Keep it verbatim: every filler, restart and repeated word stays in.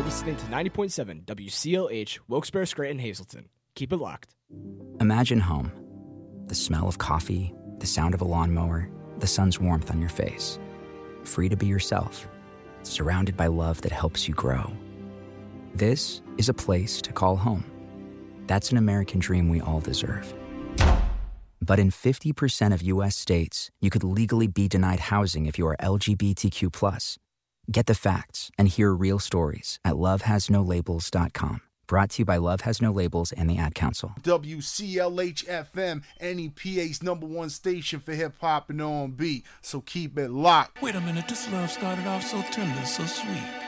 listening to ninety point seven W C L H, Wilkes-Barre, Scranton, Hazleton. Keep it locked. Imagine home. The smell of coffee, the sound of a lawnmower, the sun's warmth on your face. Free to be yourself, surrounded by love that helps you grow. This is a place to call home. That's an American dream we all deserve. But in fifty percent of U S states, you could legally be denied housing if you are L G B T Q plus. Get the facts and hear real stories at love has no labels dot com. Brought to you by Love Has No Labels and the Ad Council. W C L H F M, N E P A's number one station for hip-hop and R and B. So keep it locked. Wait a minute, this love started off so tender, so sweet.